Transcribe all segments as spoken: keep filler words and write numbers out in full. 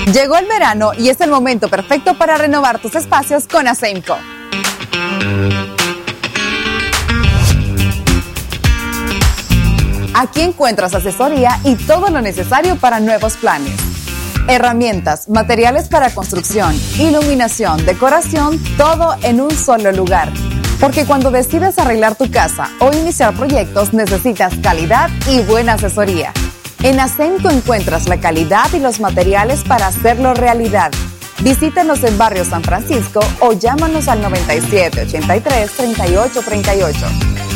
Llegó el verano y es el momento perfecto para renovar tus espacios con Asemco. Aquí encuentras asesoría y todo lo necesario para nuevos planes. Herramientas, materiales para construcción, iluminación, decoración, todo en un solo lugar. Porque cuando decides arreglar tu casa o iniciar proyectos, necesitas calidad y buena asesoría. En Asemco encuentras la calidad y los materiales para hacerlo realidad. Visítanos en Barrio San Francisco o llámanos al noventa y siete, ochenta y tres, treinta y ocho, treinta y ocho.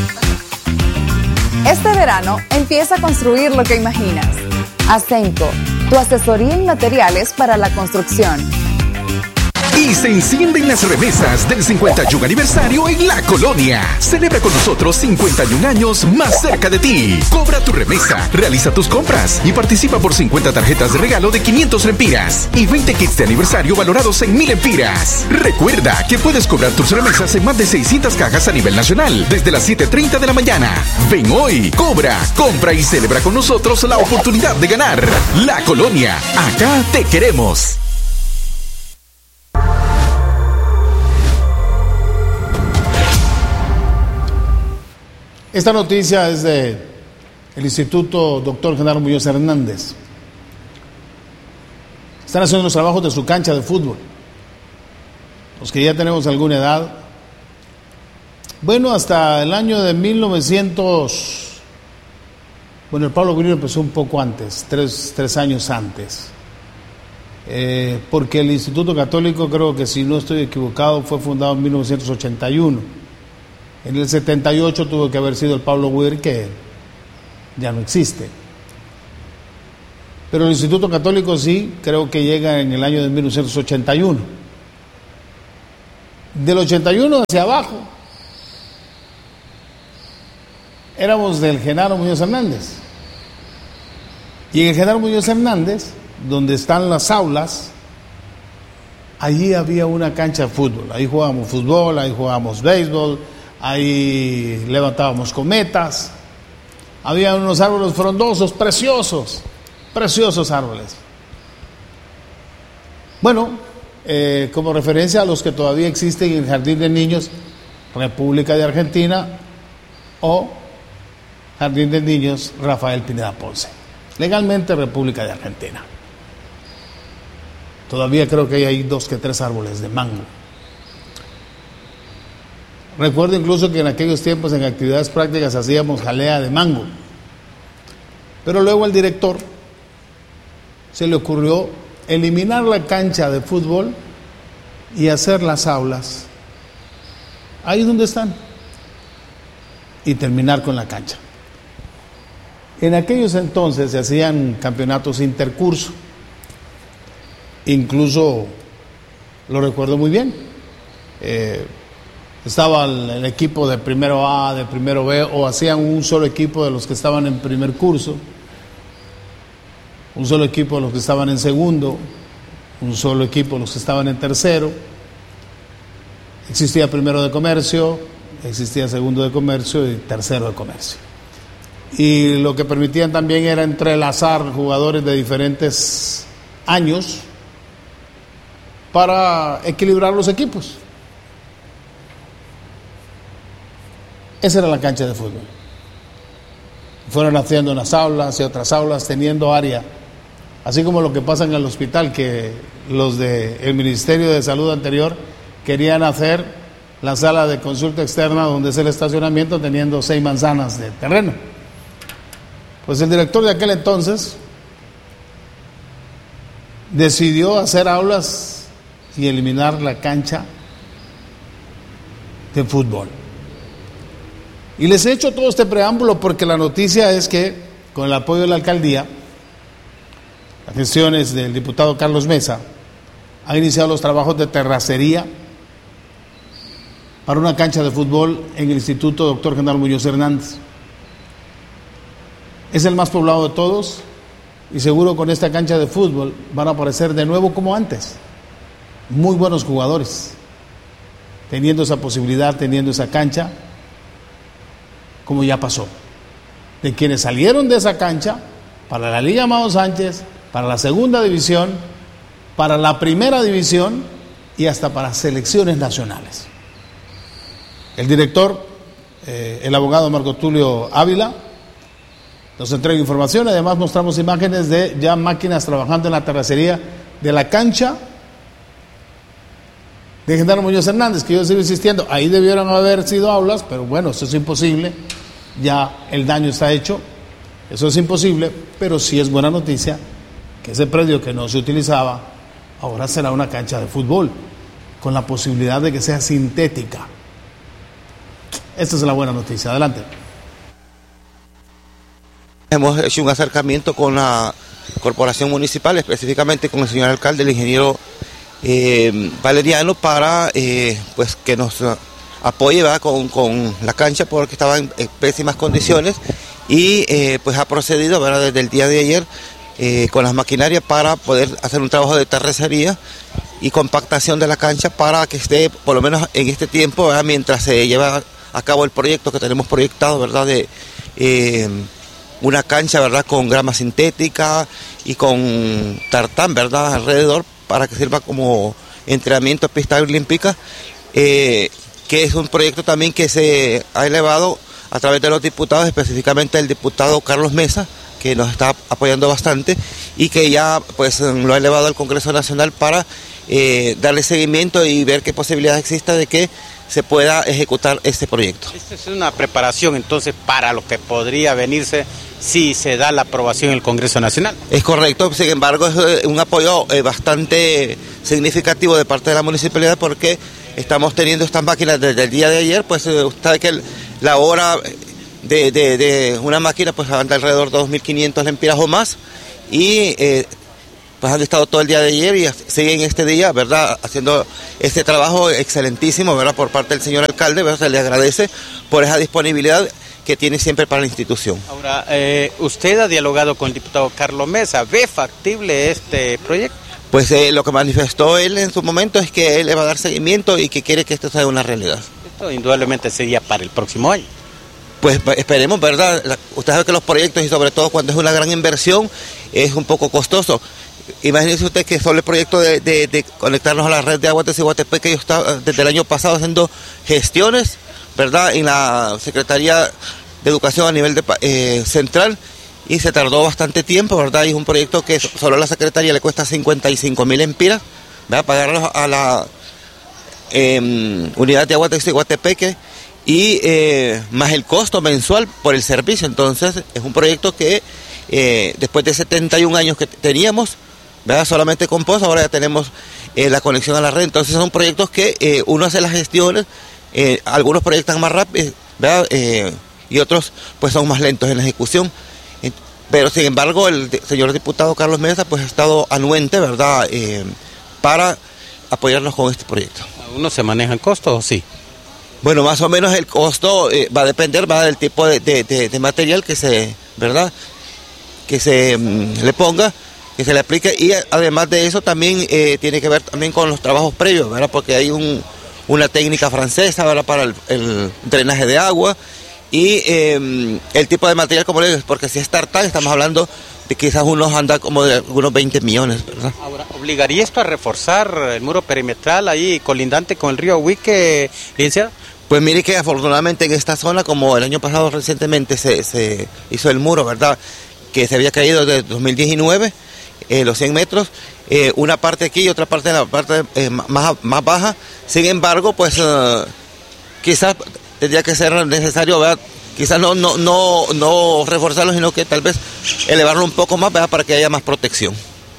Este verano empieza a construir lo que imaginas. Asemco, tu asesoría en materiales para la construcción. Y se encienden las remesas del cincuenta y un aniversario en La Colonia. Celebra con nosotros cincuenta y un años más cerca de ti. Cobra tu remesa, realiza tus compras y participa por cincuenta tarjetas de regalo de quinientos lempiras y veinte kits de aniversario valorados en mil lempiras. Recuerda que puedes cobrar tus remesas en más de seiscientas cajas a nivel nacional desde las siete y treinta de la mañana. Ven hoy, cobra, compra y celebra con nosotros la oportunidad de ganar. La Colonia, acá te queremos. Esta noticia es de el Instituto Doctor Genaro Muñoz Hernández. Están haciendo los trabajos de su cancha de fútbol. Los que ya tenemos alguna edad. Bueno, hasta el año de mil novecientos... Bueno, el Pablo Guerrero empezó un poco antes, tres, tres años antes. Eh, porque el Instituto Católico, creo que si no estoy equivocado, fue fundado en mil novecientos ochenta y uno. En el setenta y ocho tuvo que haber sido el Pablo Guir, que ya no existe. Pero el Instituto Católico sí, creo que llega en el año de mil novecientos ochenta y uno. Del ochenta y uno hacia abajo, éramos del Genaro Muñoz Hernández. Y en el Genaro Muñoz Hernández, donde están las aulas, allí había una cancha de fútbol. Ahí jugábamos fútbol, ahí jugábamos béisbol, ahí levantábamos cometas, había unos árboles frondosos, preciosos, preciosos árboles. Bueno, eh, como referencia a los que todavía existen en el Jardín de Niños, República de Argentina, o Jardín de Niños Rafael Pineda Ponce, legalmente República de Argentina. Todavía creo que hay dos que tres árboles de mango. Recuerdo incluso que en aquellos tiempos en actividades prácticas hacíamos jalea de mango. Pero luego al director se le ocurrió eliminar la cancha de fútbol y hacer las aulas ahí donde están y terminar con la cancha. En aquellos entonces se hacían campeonatos intercurso. Incluso lo recuerdo muy bien. Eh, Estaba el, el equipo de primero A, de primero B, o hacían un solo equipo de los que estaban en primer curso, un solo equipo de los que estaban en segundo, un solo equipo de los que estaban en tercero. Existía primero de comercio, existía segundo de comercio y tercero de comercio. Y lo que permitían también era entrelazar jugadores de diferentes años para equilibrar los equipos. Esa era la cancha de fútbol. Fueron haciendo unas aulas y otras aulas, teniendo área, así como lo que pasa en el hospital, que los del Ministerio de Salud anterior querían hacer la sala de consulta externa donde es el estacionamiento, teniendo seis manzanas de terreno. Pues el director de aquel entonces decidió hacer aulas y eliminar la cancha de fútbol. Y les he hecho todo este preámbulo porque la noticia es que, con el apoyo de la alcaldía, las gestiones del diputado Carlos Mesa, han iniciado los trabajos de terracería para una cancha de fútbol en el Instituto Doctor Genaro Muñoz Hernández. Es el más poblado de todos y seguro con esta cancha de fútbol van a aparecer de nuevo como antes. Muy buenos jugadores, teniendo esa posibilidad, teniendo esa cancha, como ya pasó. De quienes salieron de esa cancha para la Liga Amado Sánchez, para la segunda división, para la primera división y hasta para selecciones nacionales. El director, eh, el abogado Marco Tulio Ávila, nos entrega información. Además mostramos imágenes de ya máquinas trabajando en la terracería de la cancha de Genaro Muñoz Hernández, que yo sigo insistiendo, ahí debieron haber sido aulas, pero bueno, eso es imposible, ya el daño está hecho, eso es imposible, pero sí es buena noticia que ese predio que no se utilizaba ahora será una cancha de fútbol, con la posibilidad de que sea sintética. Esta es la buena noticia. Adelante. Hemos hecho un acercamiento con la corporación municipal, específicamente con el señor alcalde, el ingeniero eh, Valeriano, para eh, pues que nos apoye, ¿verdad?, con, con la cancha, porque estaba en, en pésimas condiciones, y eh, pues ha procedido, ¿verdad?, desde el día de ayer eh, con las maquinarias para poder hacer un trabajo de terracería y compactación de la cancha para que esté, por lo menos en este tiempo, ¿verdad?, mientras se lleva a cabo el proyecto que tenemos proyectado, ¿verdad?, de eh, una cancha, ¿verdad?, con grama sintética y con tartán, ¿verdad?, alrededor, para que sirva como entrenamiento, pista olímpica, eh, que es un proyecto también que se ha elevado a través de los diputados, específicamente el diputado Carlos Mesa, que nos está apoyando bastante y que ya pues lo ha elevado al Congreso Nacional para eh, darle seguimiento y ver qué posibilidades existe de que se pueda ejecutar este proyecto. Esta es una preparación entonces para lo que podría venirse si se da la aprobación en el Congreso Nacional. Es correcto, sin embargo es un apoyo eh, bastante significativo de parte de la municipalidad, porque estamos teniendo estas máquinas desde el día de ayer. Pues eh, usted sabe que el, la hora de, de, de una máquina pues anda alrededor de dos mil quinientos lempiras o más, y eh, pues han estado todo el día de ayer y siguen este día, ¿verdad?, haciendo este trabajo excelentísimo, ¿verdad?, por parte del señor alcalde, ¿verdad? Se le agradece por esa disponibilidad que tiene siempre para la institución. Ahora, eh, usted ha dialogado con el diputado Carlos Mesa, ¿ve factible este proyecto? Pues eh, lo que manifestó él en su momento es que él le va a dar seguimiento y que quiere que esto sea una realidad. Esto indudablemente sería para el próximo año. Pues esperemos, ¿verdad? La, usted sabe que los proyectos, y sobre todo cuando es una gran inversión, es un poco costoso. Imagínese usted que solo el proyecto de, de, de conectarnos a la red de aguas de Ciguatepec, que yo estaba desde el año pasado haciendo gestiones, ¿verdad?, en la Secretaría de Educación a nivel de, eh, central, y se tardó bastante tiempo, ¿verdad? Y es un proyecto que solo a la Secretaría le cuesta cincuenta y cinco mil empiras, ¿verdad?, pagarlos a la eh, unidad de aguas de Ciguatepec, y eh, más el costo mensual por el servicio. Entonces es un proyecto que eh, después de setenta y un años que teníamos, ¿verdad?, solamente con pozo, ahora ya tenemos eh, la conexión a la red. Entonces son proyectos que eh, uno hace las gestiones, eh, algunos proyectan más rápido, ¿verdad?, eh, y otros pues son más lentos en la ejecución. Eh, pero sin embargo el de, señor diputado Carlos Mesa pues ha estado anuente, ¿verdad?, eh, para apoyarnos con este proyecto. ¿Aún no se manejan costos o sí? Bueno, más o menos el costo eh, va a depender, va del tipo de, de, de, de material que se, ¿verdad?, que se um, le ponga, que se le aplique, y además de eso también eh, tiene que ver también con los trabajos previos, ¿verdad?, porque hay un, una técnica francesa, ¿verdad?, para el, el drenaje de agua, y eh, el tipo de material, como le digo, porque si es tartán, estamos hablando de quizás unos anda como de unos veinte millones, ¿verdad? Ahora, ¿obligaría esto a reforzar el muro perimetral ahí colindante con el río Huique, licenciado? Pues mire que afortunadamente en esta zona, como el año pasado recientemente se, se hizo el muro, ¿verdad?, que se había caído desde dos mil diecinueve, eh, los cien metros, eh, una parte aquí y otra parte en la parte eh, más, más baja. Sin embargo, pues uh, quizás tendría que ser necesario, ¿verdad?, quizás no, no, no, no reforzarlo, sino que tal vez elevarlo un poco más, ¿verdad?, para que haya más protección.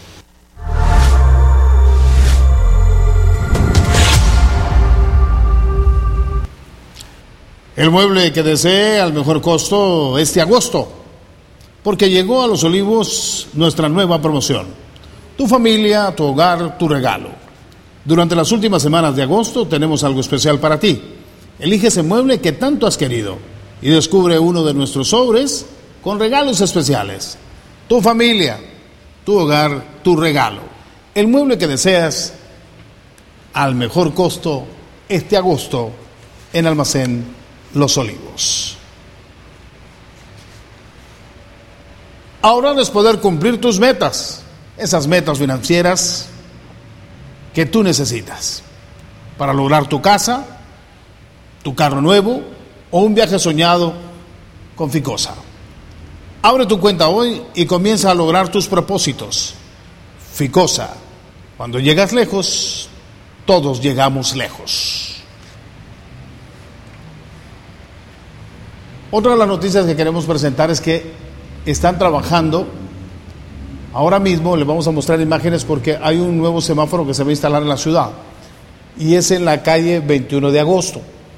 El mueble que desee al mejor costo este agosto, porque llegó a Los Olivos nuestra nueva promoción. Tu familia, tu hogar, tu regalo. Durante las últimas semanas de agosto tenemos algo especial para ti. Elige ese mueble que tanto has querido y descubre uno de nuestros sobres con regalos especiales. Tu familia, tu hogar, tu regalo. El mueble que deseas al mejor costo este agosto en Almacén Los Olivos. Ahora es poder cumplir tus metas, esas metas financieras, que tú necesitas para lograr tu casa, tu carro nuevo o un viaje soñado con Ficosa. Abre tu cuenta hoy y comienza a lograr tus propósitos. Ficosa, cuando llegas lejos, todos llegamos lejos. Otra de las noticias que queremos presentar es que están trabajando, ahora mismo les vamos a mostrar imágenes porque hay un nuevo semáforo que se va a instalar en la ciudad y es en la calle veintiuno de agosto.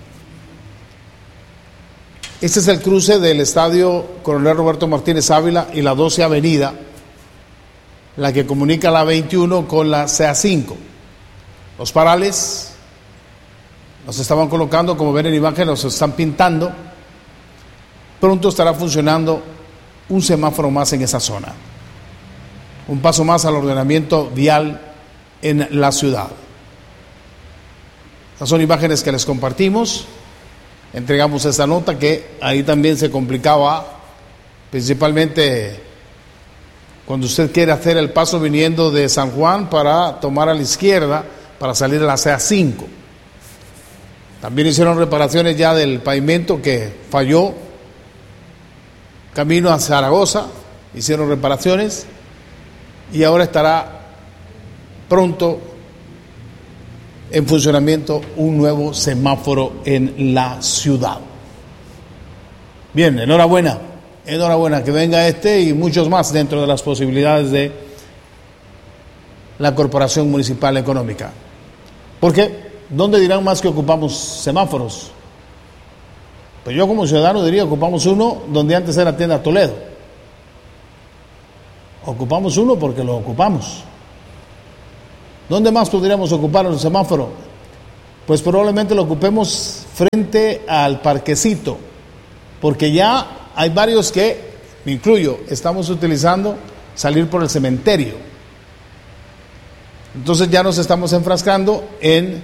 Este es el cruce del estadio Coronel Roberto Martínez Ávila y la doce Avenida, la que comunica la veintiuno con la C A cinco. Los parales los estaban colocando, como ven en imagen, los están pintando. Pronto estará funcionando un semáforo más en esa zona. Un paso más al ordenamiento vial en la ciudad. Estas son imágenes que les compartimos. Entregamos esta nota que ahí también se complicaba, principalmente cuando usted quiere hacer el paso viniendo de San Juan para tomar a la izquierda para salir a la C A cinco. También hicieron reparaciones ya del pavimento que falló, camino a Zaragoza, hicieron reparaciones y ahora estará pronto en funcionamiento un nuevo semáforo en la ciudad. Bien, enhorabuena, enhorabuena, que venga este y muchos más dentro de las posibilidades de la Corporación Municipal Económica. Porque, ¿dónde dirán más que ocupamos semáforos? Pues yo como ciudadano diría, ocupamos uno donde antes era tienda Toledo. Ocupamos uno porque lo ocupamos. ¿Dónde más podríamos ocupar un semáforo? Pues probablemente lo ocupemos frente al parquecito, porque ya hay varios que, me incluyo, estamos utilizando salir por el cementerio. Entonces ya nos estamos enfrascando en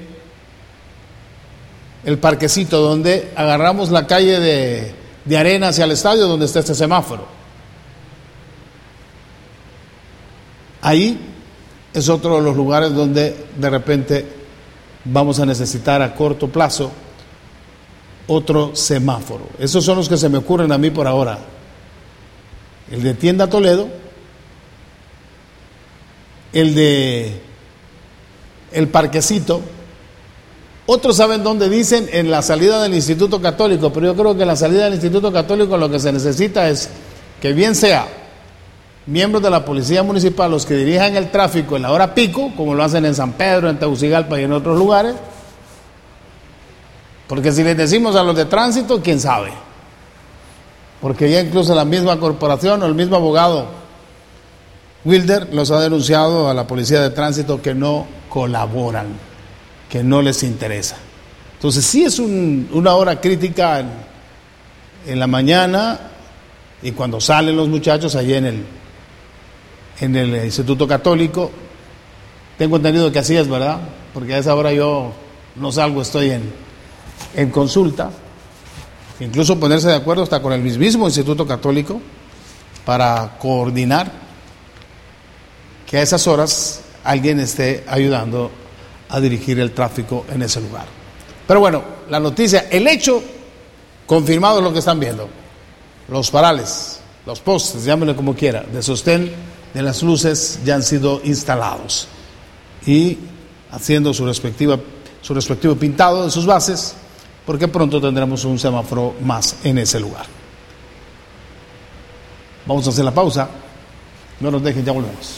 el parquecito, donde agarramos la calle de, de Arena hacia el estadio, donde está este semáforo. Ahí es otro de los lugares donde de repente vamos a necesitar a corto plazo otro semáforo. Esos son los que se me ocurren a mí por ahora. El de Tienda Toledo, el de el parquecito. Otros saben dónde dicen, en la salida del Instituto Católico, pero yo creo que en la salida del Instituto Católico lo que se necesita es que bien sea miembros de la Policía Municipal los que dirijan el tráfico en la hora pico, como lo hacen en San Pedro, en Tegucigalpa y en otros lugares, porque si les decimos a los de tránsito, quién sabe, porque ya incluso la misma corporación o el mismo abogado Wilder los ha denunciado a la Policía de Tránsito que no colaboran, que no les interesa. Entonces sí es un, una hora crítica en, en la mañana y cuando salen los muchachos allí en el en el Instituto Católico. Tengo entendido que así es, ¿verdad? Porque a esa hora yo no salgo, estoy en, en consulta. Incluso ponerse de acuerdo hasta con el mismo Instituto Católico para coordinar que a esas horas alguien esté ayudando a dirigir el tráfico en ese lugar. Pero bueno, la noticia, el hecho confirmado es lo que están viendo. Los parales, los postes, llámenlo como quiera, de sostén de las luces ya han sido instalados y haciendo su respectiva su respectivo pintado de sus bases, porque pronto tendremos un semáforo más en ese lugar. Vamos a hacer la pausa, no nos dejen, ya volvemos.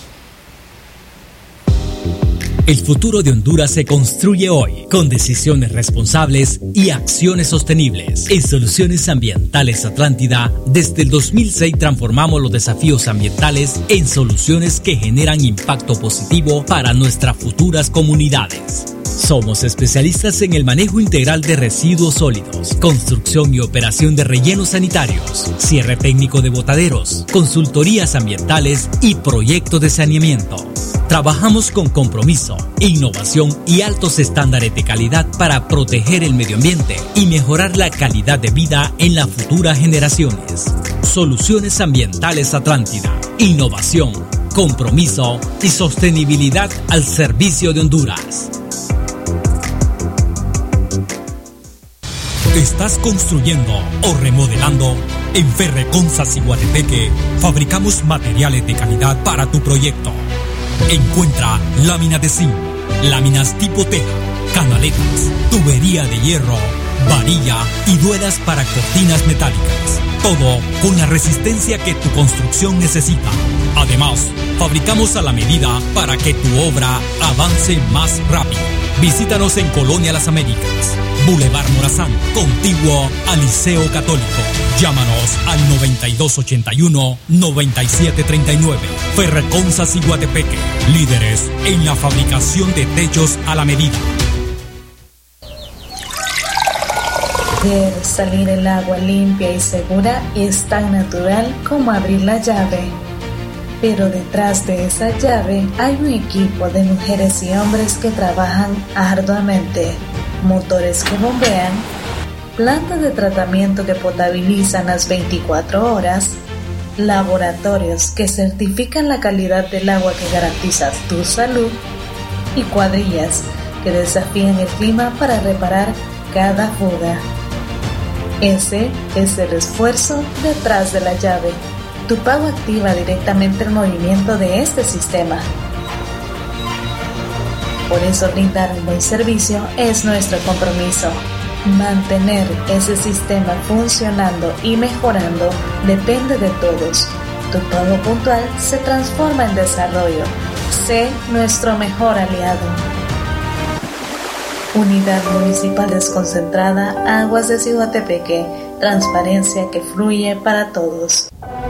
El futuro de Honduras se construye hoy con decisiones responsables y acciones sostenibles. En Soluciones Ambientales Atlántida, desde el dos mil seis transformamos los desafíos ambientales en soluciones que generan impacto positivo para nuestras futuras comunidades. Somos especialistas en el manejo integral de residuos sólidos, construcción y operación de rellenos sanitarios, cierre técnico de botaderos, consultorías ambientales y proyectos de saneamiento. Trabajamos con compromiso, innovación y altos estándares de calidad para proteger el medio ambiente y mejorar la calidad de vida en las futuras generaciones. Soluciones Ambientales Atlántida. Innovación, compromiso y sostenibilidad al servicio de Honduras. ¿Estás construyendo o remodelando? En Ferreconza Ciguatepeque fabricamos materiales de calidad para tu proyecto. Encuentra láminas de zinc, láminas tipo teja, canaletas, tubería de hierro, varilla y duelas para cortinas metálicas. Todo con la resistencia que tu construcción necesita. Además, fabricamos a la medida para que tu obra avance más rápido. Visítanos en Colonia Las Américas, Boulevard Morazán, contiguo al Liceo Católico. Llámanos al noventa y dos ochenta y uno, noventa y siete treinta y nueve. Ferreconza Ciguatepeque, líderes en la fabricación de techos a la medida. Ver salir el agua limpia y segura es tan natural como abrir la llave. Pero detrás de esa llave hay un equipo de mujeres y hombres que trabajan arduamente. Motores que bombean, plantas de tratamiento que potabilizan las veinticuatro horas, laboratorios que certifican la calidad del agua que garantiza tu salud y cuadrillas que desafían el clima para reparar cada fuga. Ese es el esfuerzo detrás de la llave. Tu pago activa directamente el movimiento de este sistema. Por eso brindar un buen servicio es nuestro compromiso. Mantener ese sistema funcionando y mejorando depende de todos. Tu pago puntual se transforma en desarrollo. Sé nuestro mejor aliado. Unidad Municipal Desconcentrada Aguas de Ciguatepeque. Transparencia que fluye para todos.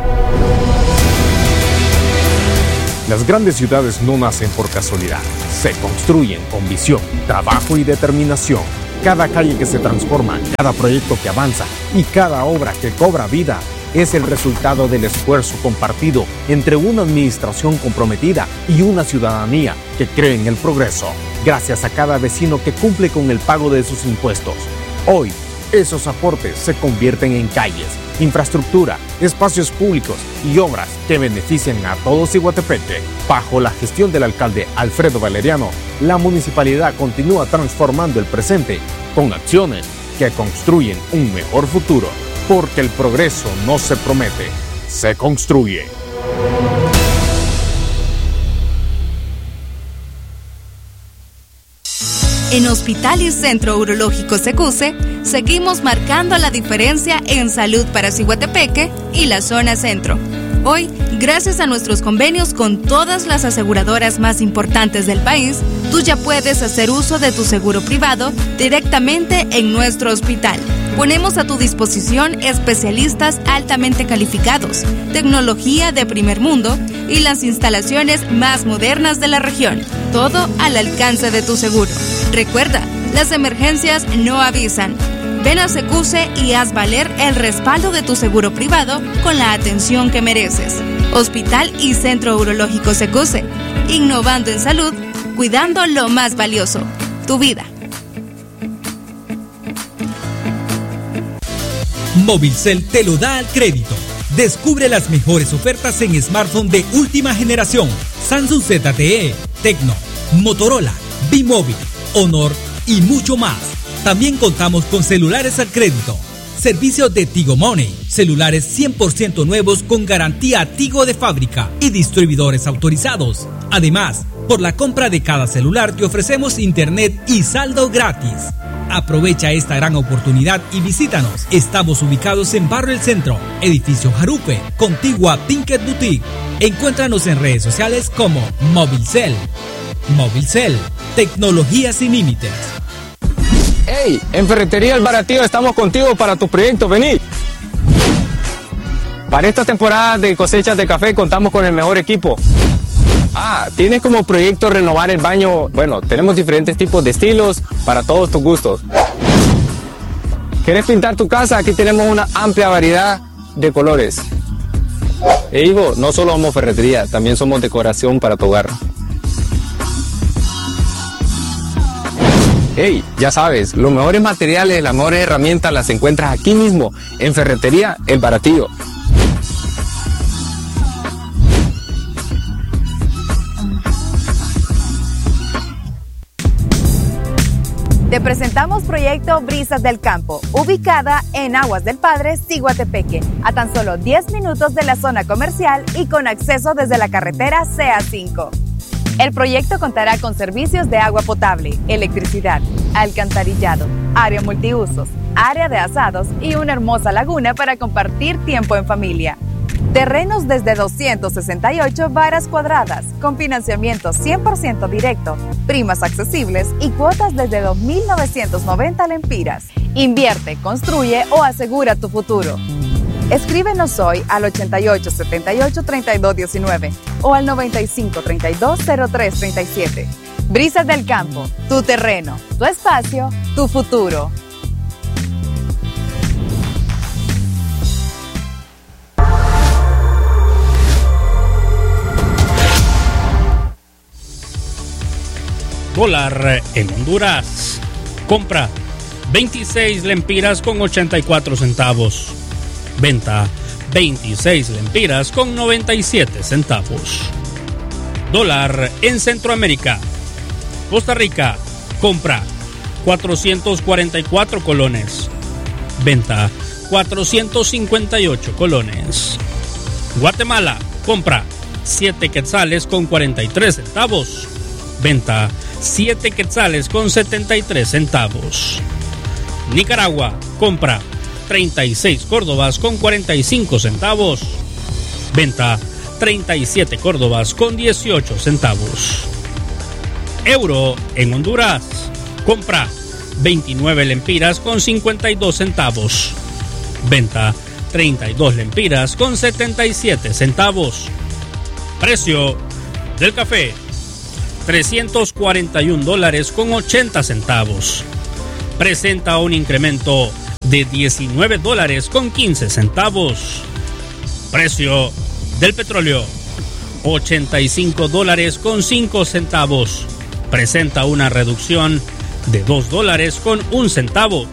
Las grandes ciudades no nacen por casualidad, se construyen con visión, trabajo y determinación. Cada calle que se transforma, cada proyecto que avanza y cada obra que cobra vida es el resultado del esfuerzo compartido entre una administración comprometida y una ciudadanía que cree en el progreso. Gracias a cada vecino que cumple con el pago de sus impuestos. Hoy, esos aportes se convierten en calles, infraestructura, espacios públicos y obras que benefician a todo Ciguatepeque. Bajo la gestión del alcalde Alfredo Valeriano, la municipalidad continúa transformando el presente con acciones que construyen un mejor futuro, porque el progreso no se promete, se construye. En Hospital y Centro Urológico Secuse, seguimos marcando la diferencia en salud para Ciguatepeque y la zona centro. Hoy, gracias a nuestros convenios con todas las aseguradoras más importantes del país, tú ya puedes hacer uso de tu seguro privado directamente en nuestro hospital. Ponemos a tu disposición especialistas altamente calificados, tecnología de primer mundo y las instalaciones más modernas de la región. Todo al alcance de tu seguro. Recuerda, las emergencias no avisan. Ven a Secuse y haz valer el respaldo de tu seguro privado con la atención que mereces. Hospital y Centro Urológico Secuse. Innovando en salud, cuidando lo más valioso, tu vida. Movilcel te lo da al crédito. Descubre las mejores ofertas en smartphone de última generación. Samsung Z T E, Tecno, Motorola, B-Mobile, Honor y mucho más. También contamos con celulares al crédito. Servicios de Tigo Money, celulares cien por ciento nuevos con garantía Tigo de fábrica y distribuidores autorizados. Además, por la compra de cada celular te ofrecemos internet y saldo gratis. Aprovecha esta gran oportunidad y visítanos. Estamos ubicados en Barrio El Centro, Edificio Jarupe, contigua Pinket Boutique. Encuéntranos en redes sociales como Movilcel. Movilcel, tecnología sin límites. ¡Hey! En Ferretería El Baratío estamos contigo para tu proyecto, vení. Para esta temporada de cosechas de café contamos con el mejor equipo. Ah, ¿tienes como proyecto renovar el baño? Bueno, tenemos diferentes tipos de estilos para todos tus gustos. ¿Quieres pintar tu casa? Aquí tenemos una amplia variedad de colores. E Ivo, no solo somos ferretería, también somos decoración para tu hogar. Hey, ya sabes, los mejores materiales, las mejores herramientas las encuentras aquí mismo, en Ferretería El Baratío. Te presentamos Proyecto Brisas del Campo, ubicada en Aguas del Padre, Ciguatepeque, a tan solo diez minutos de la zona comercial y con acceso desde la carretera C A cinco. El proyecto contará con servicios de agua potable, electricidad, alcantarillado, área multiusos, área de asados y una hermosa laguna para compartir tiempo en familia. Terrenos desde doscientas sesenta y ocho varas cuadradas, con financiamiento cien por ciento directo, primas accesibles y cuotas desde dos mil novecientos noventa lempiras. Invierte, construye o asegura tu futuro. Escríbenos hoy al ochenta y ocho setenta y ocho treinta y dos diecinueve o al noventa y cinco treinta y dos cero tres treinta y siete. Brisas del Campo, tu terreno, tu espacio, tu futuro. Dólar en Honduras. Compra veintiséis lempiras con ochenta y cuatro centavos. Venta veintiséis lempiras con noventa y siete centavos. Dólar en Centroamérica. Costa Rica. Compra cuatrocientos cuarenta y cuatro colones. Venta cuatrocientos cincuenta y ocho colones. Guatemala. Compra siete quetzales con cuarenta y tres centavos. Venta siete quetzales con setenta y tres centavos. Nicaragua. Compra treinta y seis córdobas con cuarenta y cinco centavos. Venta treinta y siete córdobas con dieciocho centavos. Euro en Honduras. Compra veintinueve lempiras con cincuenta y dos centavos. Venta treinta y dos lempiras con setenta y siete centavos. Precio del café: trescientos cuarenta y un dólares con ochenta centavos. Presenta un incremento de diecinueve dólares con quince centavos. Precio del petróleo: ochenta y cinco dólares con cinco centavos. Presenta una reducción de dos dólares con un centavo.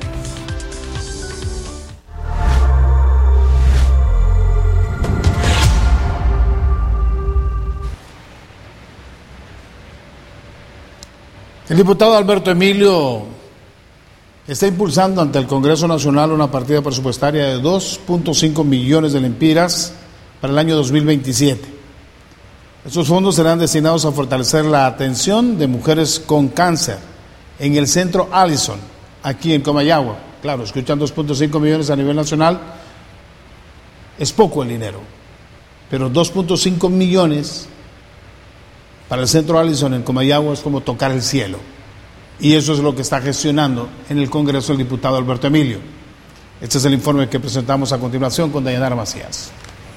El diputado Alberto Emilio está impulsando ante el Congreso Nacional una partida presupuestaria de dos punto cinco millones de lempiras para el año dos mil veintisiete. Estos fondos serán destinados a fortalecer la atención de mujeres con cáncer en el centro Allison, aquí en Comayagua. Claro, escuchan dos punto cinco millones a nivel nacional, es poco el dinero, pero dos punto cinco millones para el centro Allison en Comayagua es como tocar el cielo. Y eso es lo que está gestionando en el Congreso el diputado Alberto Emilio. Este es el informe que presentamos a continuación con Dayanara Macías.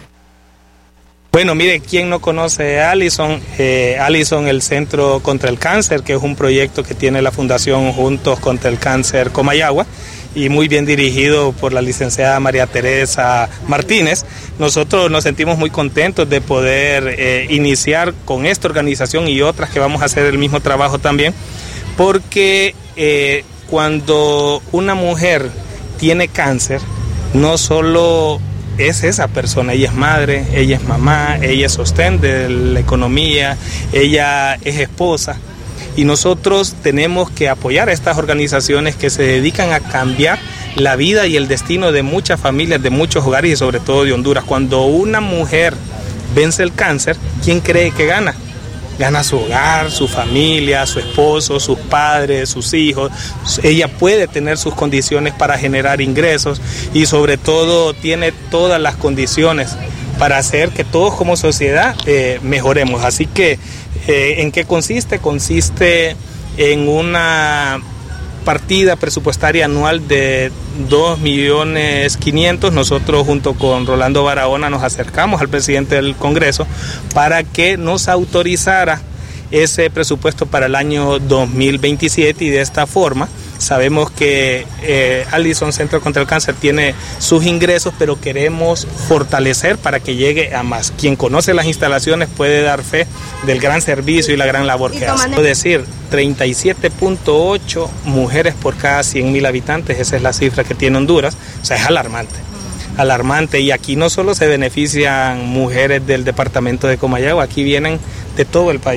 Bueno, mire, ¿quién no conoce Allison? Eh, Allison, el Centro contra el Cáncer, que es un proyecto que tiene la Fundación Juntos contra el Cáncer Comayagua, y muy bien dirigido por la licenciada María Teresa Martínez. Nosotros nos sentimos muy contentos de poder eh, iniciar con esta organización y otras que vamos a hacer el mismo trabajo también, porque eh, cuando una mujer tiene cáncer, no solo es esa persona, ella es madre, ella es mamá, ella es sostén de la economía, ella es esposa. Y nosotros tenemos que apoyar a estas organizaciones que se dedican a cambiar la vida y el destino de muchas familias, de muchos hogares y sobre todo de Honduras. Cuando una mujer vence el cáncer, ¿quién cree que gana? Gana su hogar, su familia, su esposo, sus padres, sus hijos. Ella puede tener sus condiciones para generar ingresos y sobre todo tiene todas las condiciones para hacer que todos como sociedad eh, mejoremos. Así que, eh, ¿en qué consiste? Consiste en una partida presupuestaria anual de dos millones quinientos. Nosotros junto con Rolando Barahona nos acercamos al presidente del Congreso para que nos autorizara ese presupuesto para el año dos mil veintisiete y de esta forma sabemos que eh, Allison Centro contra el Cáncer tiene sus ingresos, pero queremos fortalecer para que llegue a más. Quien conoce las instalaciones puede dar fe del gran servicio y la gran labor que hace. Puedo decir, treinta y siete punto ocho mujeres por cada cien mil habitantes, esa es la cifra que tiene Honduras, o sea, es alarmante. alarmante y aquí no solo se benefician mujeres del departamento de Comayagua, aquí vienen de todo el país.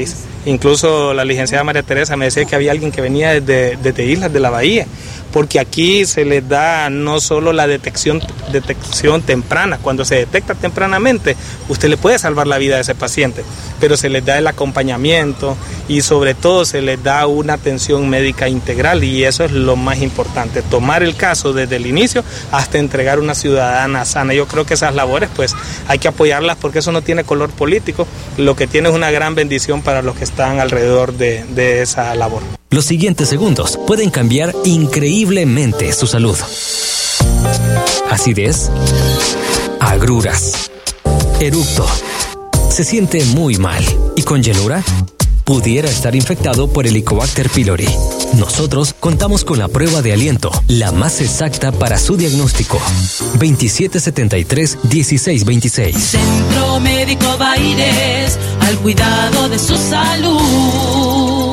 Incluso la licenciada María Teresa me decía que había alguien que venía desde, desde Islas de la Bahía, porque aquí se les da no solo la detección, detección temprana, cuando se detecta tempranamente, usted le puede salvar la vida a ese paciente, pero se les da el acompañamiento y sobre todo se les da una atención médica integral, y eso es lo más importante, tomar el caso desde el inicio hasta entregar una ciudadana sana. Yo creo que esas labores pues hay que apoyarlas porque eso no tiene color político, lo que tiene es una gran bendición para los que están alrededor de, de esa labor. Los siguientes segundos pueden cambiar increíblemente su salud. Acidez, agruras, eructo, se siente muy mal y con llenura pudiera estar infectado por Helicobacter pylori. Nosotros contamos con la prueba de aliento, la más exacta para su diagnóstico. veintisiete setenta y tres, dieciséis veintiséis. Centro Médico Baires, al cuidado de su salud.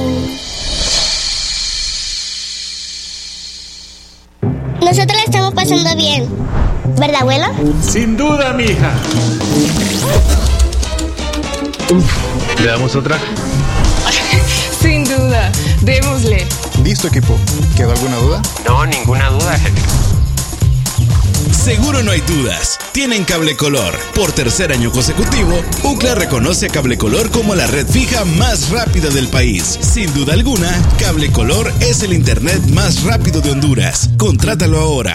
Nosotros la estamos pasando bien, ¿verdad, abuela? Sin duda, mija. ¿Le damos otra? Sin duda, démosle. ¿Listo, equipo? ¿Quedó alguna duda? No, ninguna duda, jefe. Seguro no hay dudas. Tienen Cable Color. Por tercer año consecutivo, U C L A reconoce a Cable Color como la red fija más rápida del país. Sin duda alguna, Cable Color es el internet más rápido de Honduras. Contrátalo ahora.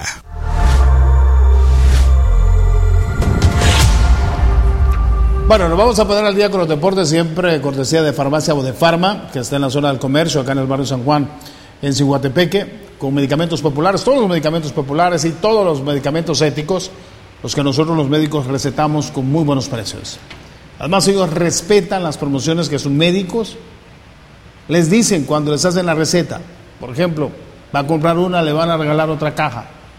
Bueno, nos vamos a poner al día con los deportes, siempre cortesía de Farmacia Bodefarma, que está en la zona del comercio, acá en el barrio San Juan, en Ciguatepeque, con medicamentos populares, todos los medicamentos populares y todos los medicamentos éticos, los que nosotros los médicos recetamos con muy buenos precios. Además, ellos respetan las promociones que sus médicos les dicen cuando les hacen la receta. Por ejemplo, va a comprar una, le van a regalar otra caja.